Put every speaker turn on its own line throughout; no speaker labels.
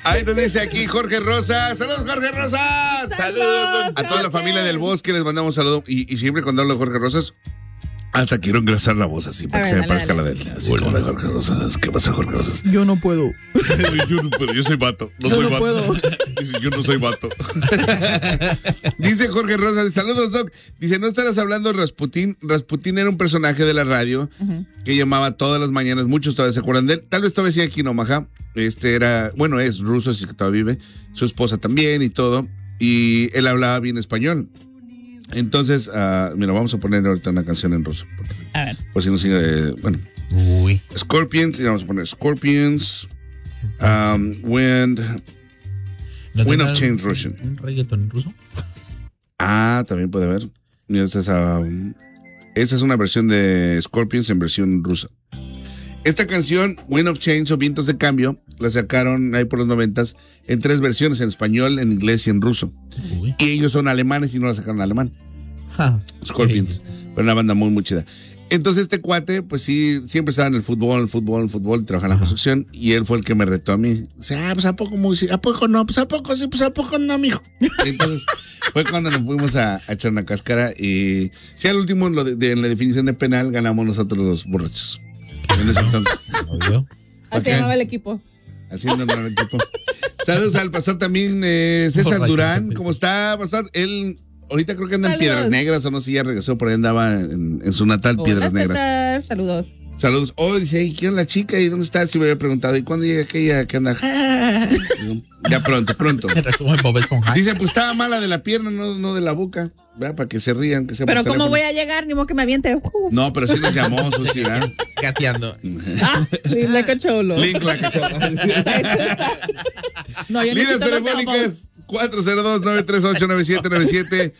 Ahí nos dice aquí Jorge Rosas. ¡Saludos, Jorge Rosas!
¡Saludos!
A toda la familia del Bosque les mandamos un saludo. Y siempre cuando hablo de Jorge Rosas, hasta quiero engrasar la voz así para que se me parezca la de él. Así como de Jorge Rosas. ¿Qué pasa, Jorge Rosas?
Yo no puedo.
Yo no puedo, yo soy vato. No
yo
soy
no
vato.
puedo.
Dice, yo no soy vato. Dice Jorge Rosas, saludos, Doc. Dice, ¿no estarás hablando de Rasputín? Rasputín era un personaje de la radio que llamaba todas las mañanas. Muchos todavía se acuerdan de él. Tal vez todavía sigue aquí en Omaha. Es ruso, así que todavía vive. Su esposa también y todo. Y él hablaba bien español. Entonces, mira, vamos a poner ahorita una canción en ruso.
A ver.
Pues si no sigue,
Uy.
Scorpions, y vamos a poner Scorpions, Wind of Change Russian.
¿Un reggaetón en ruso?
También puede haber. Mira, esa es una versión de Scorpions en versión rusa. Esta canción, Wind of Change o Vientos de Cambio, la sacaron ahí por los 90s en 3 versiones, en español, en inglés y en ruso.
Uy.
Y ellos son alemanes y no la sacaron en alemán. Scorpions. Pero una banda muy, muy chida. Entonces este cuate, pues sí, siempre estaba en el fútbol, trabajaba en la construcción, y él fue el que me retó a mí. O sea, pues ¿a poco música? ¿A poco no? Pues ¿a poco sí? Pues ¿a poco no, mijo? Entonces fue cuando nos fuimos a echar una cáscara, y sí, al último, en la definición de penal, ganamos nosotros los borrachos. En ese entonces.
Así llamaba el equipo.
Haciendo el equipo. Saludos al pastor también, César Durán. ¿Cómo está, pastor? Él ahorita creo que anda en Piedras Negras, o no sé si ya regresó, por ahí andaba en su natal. Hola, Piedras Negras.
César, saludos.
Saludos. Dice, ¿quién es la chica? ¿Y dónde está? Si me había preguntado, ¿y cuándo llega aquella que anda? Ya pronto. Dice, pues estaba mala de la pierna, no de la boca. ¿Verdad? Para que se rían. Que sea.
Pero ¿cómo voy a llegar? Ni modo que me aviente.
No, pero sí nos llamó, Susi, ¿verdad?
Gateando.
Link la cacholo.
Link la cacholo.
No, yo
líneas telefónicas 402-938-9797,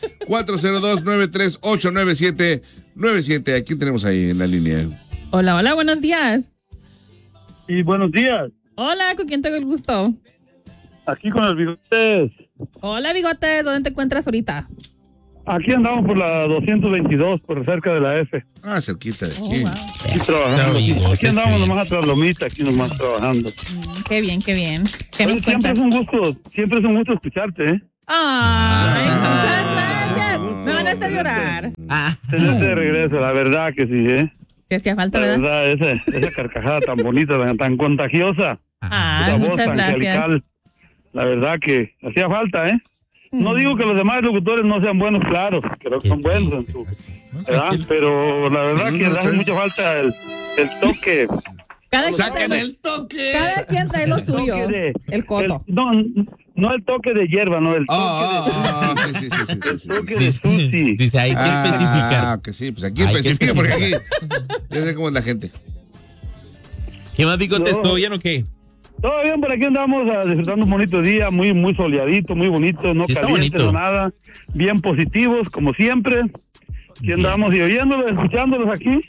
402-938-9797. ¿A quién tenemos ahí en la línea?
Hola, buenos días.
Y buenos días.
Hola, ¿con quién tengo el gusto?
Aquí con los bigotes.
Hola, bigotes, ¿dónde te encuentras ahorita?
Aquí andamos por la 222, por cerca de la F.
Cerquita de aquí.
Wow.
Aquí trabajando. Aquí andamos nomás atrás lomita, aquí nomás trabajando.
Qué bien. ¿Qué nos
siempre es un gusto escucharte, ¿eh?
Ay, muchas gracias. Me van a hacer llorar.
Tenerte de regreso, la verdad que sí, ¿eh?
Te hacía falta,
la
¿verdad?
Esa carcajada tan bonita, tan contagiosa.
Esa voz
muchas
tan
angelical. La verdad que hacía falta, ¿eh? No digo que los demás locutores no sean buenos, claro, que son buenos en su, ¿verdad? Pero la verdad que le hace mucha falta el toque.
¡Sacan el toque!
Cada quien trae lo suyo. El coto.
No el toque de hierba, no el toque
sí.
El toque de Susi.
Dice, hay que especificar.
Que sí, pues aquí especifica, porque aquí ya sé cómo es la gente.
¿Qué más, bigotes? ¿Todo bien o qué?
Todo bien, por aquí andamos disfrutando un bonito día, muy soleadito, muy bonito, no caliente, no nada, bien positivos, como siempre. Aquí andamos y oyéndolos, escuchándolos aquí,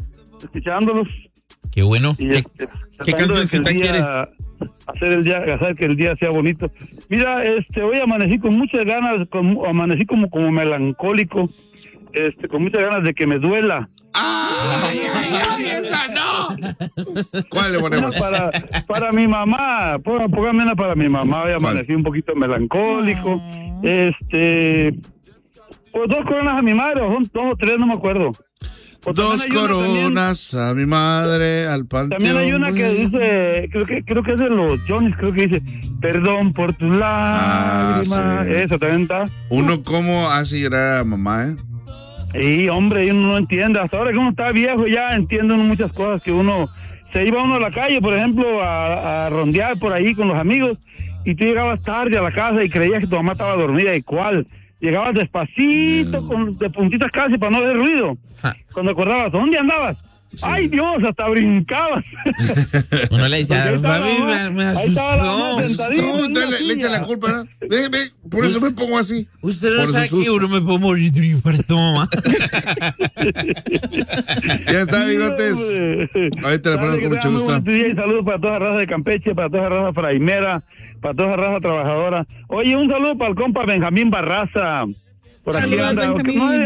Qué bueno.
Y
¿Qué cancioncita quieres?
Hacer que el día sea bonito. Mira, hoy amanecí con muchas ganas, amanecí como melancólico, con muchas ganas de que me duela.
¡Ay, esa no! ¿Cuál le ponemos?
Para mi mamá, póngame una para mi mamá. Hoy amanecí un poquito melancólico. Pues 2 coronas a mi madre, o son 2 o 3, no me acuerdo.
2 coronas a mi madre, al panteón.
También hay una que dice, creo que es de los Johnny's, creo que dice, perdón por tus lágrimas. Sí. Eso también está.
Uno cómo hace llorar a mamá, ¿eh?
Sí, hombre, uno no entiende. Hasta ahora que uno está viejo ya entiende uno muchas cosas que uno... Se iba uno a la calle, por ejemplo, a rondear por ahí con los amigos, y tú llegabas tarde a la casa y creías que tu mamá estaba dormida. ¿Y cuál? Llegabas despacito, de puntitas casi para no hacer ruido. Cuando acordabas, ¿dónde andabas? Sí. ¡Ay, Dios! Hasta brincabas.
Uno le dice, me asustó.
Le echa la culpa, ¿no? Ve, por eso me pongo así.
Usted no sabe que uno me puedo morir de infarto, mamá.
Ya está, bigotes. Ahorita le ponemos con mucho gusto.
Y saludos para toda la raza de Campeche, para toda la raza fraimera, para toda la raza trabajadora. Oye, un saludo para el compa Benjamín Barraza. Por aquí anda.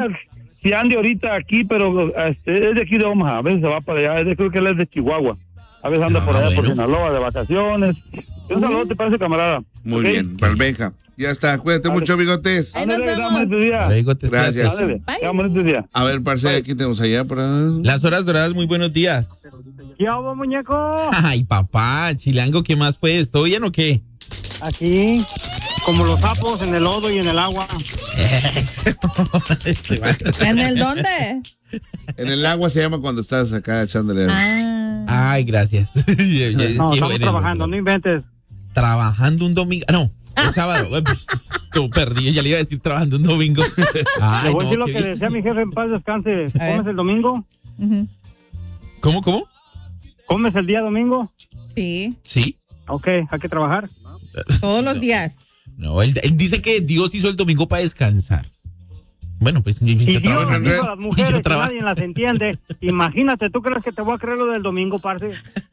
Si ande ahorita aquí, pero es de aquí de Omaha, a veces se va para allá, creo que él es de Chihuahua. A veces anda por allá por
bueno.
Sinaloa de vacaciones. Un saludo, ¿te parece, camarada?
Muy
¿Ok?
bien, para el Benja. Ya está, cuídate mucho, bigotes.
Ahí nos
Ándale,
vemos.
dame este día.
Para bigotes,
Gracias.
cuídate.
Ándale,
Bye.
dame este día.
A ver, parce, aquí tenemos allá para...
Las horas doradas, muy buenos días.
¿Qué hago, muñeco?
Ay, papá, chilango, ¿qué más pues? ¿Todo bien o qué?
Aquí, como los sapos en el lodo y en el agua.
Eso.
¿En el dónde?
En el agua se llama cuando estás acá echándole...
Ah.
Ay, gracias.
No, estamos trabajando, no inventes.
Trabajando un domingo. No, es sábado. Estuvo perdido. Ya le iba a decir trabajando un domingo. Ay,
Le voy a decir
no,
lo
qué
que
bien.
decía mi jefe en paz descanse.
A ver.
¿Comes el domingo?
Ujú.
¿Cómo?
¿Comes el día domingo?
Sí,
Sí.
Ok, hay que trabajar.
todos los días.
No, él dice que Dios hizo el domingo para descansar. Bueno, pues yo
Y Dios
trabajo.
Andrés.
dijo a las mujeres
Yo
que
trabajo.
nadie las entiende. Imagínate, ¿tú crees que te voy a creer lo del domingo, parce?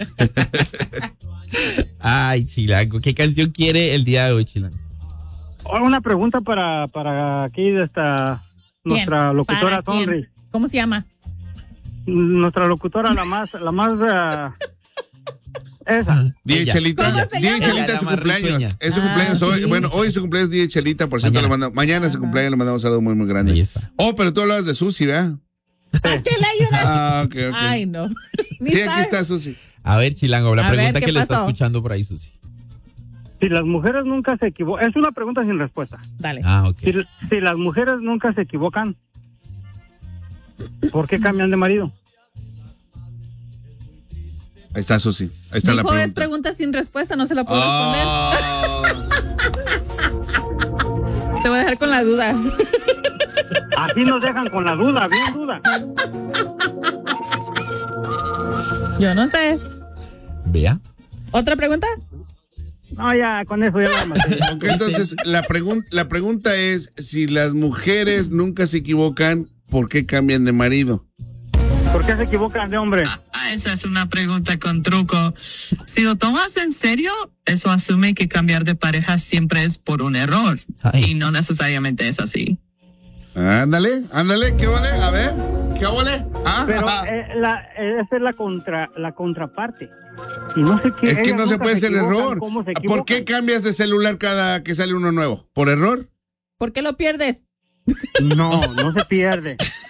Ay, chilango. ¿Qué canción quiere el día de hoy, chilango?
Ahora una pregunta para aquí de nuestra
¿Quién?
locutora
¿Para quién?
Sonri.
¿Cómo se llama?
Nuestra locutora, esa.
DJ
Ella.
Chelita,
¿Cómo se
DJ
llama?
Chelita
Ella,
es su
la más
cumpleaños.
risueña.
Es su cumpleaños hoy.
sí.
Bueno, hoy es su cumpleaños DJ Chelita, por cierto, mañana es su cumpleaños, le mandamos un saludo muy, muy
Ahí
grande.
está.
Oh, pero tú hablabas de Susi, ¿verdad?
¿A qué le ayudas?
Ah, ok, ok.
Ay, no. Ni
Sí, aquí
sabe.
está Susi.
A ver, chilango, la
A ver,
pregunta
¿qué
que le está
pasó?
escuchando por ahí, Susi.
Si las mujeres nunca se equivocan, es una pregunta sin respuesta.
Dale.
Ah, ok.
Si las mujeres nunca se equivocan, ¿por qué cambian de marido?
Ahí está Susi. Ahí está la
Dijo, es
pregunta.
pregunta sin respuesta, no se la puedo responder.
Ah,
Te voy a dejar con la duda.
Así nos dejan con la duda, bien duda.
Yo no sé.
Vea.
¿Otra pregunta?
No, ya, con eso ya la maté.
ok, entonces, la pregunta es, si las mujeres nunca se equivocan, ¿por qué cambian de marido?
¿Por qué se equivocan de hombre?
Esa es una pregunta con truco. Si lo tomas en serio, eso asume que cambiar de pareja siempre es por un error.
Ay.
Y no necesariamente es así.
Ándale, ¿qué vale? A ver, ¿qué vale? Ah,
Pero
ah.
esa es la contraparte. Y no sé qué.
Es que
ellas
no se
nunca
puede ser
equivocan.
error.
¿Cómo se
¿Por qué
equivocan?
cambias de celular cada que sale uno nuevo? ¿Por error?
¿Por qué lo pierdes?
No se pierde.